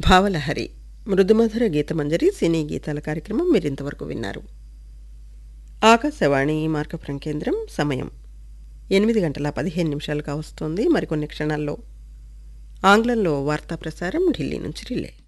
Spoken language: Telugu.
భావలహరి మృదుమధుర గీతమంజరి సినీ గీతాల కార్యక్రమం మీరింతవరకు విన్నారు. ఆకాశవాణి మార్కపురం కేంద్రం. సమయం 8:15 కావస్తోంది. మరికొన్ని క్షణాల్లో ఆంగ్లంలో వార్తా ప్రసారం ఢిల్లీ నుంచి రిలే.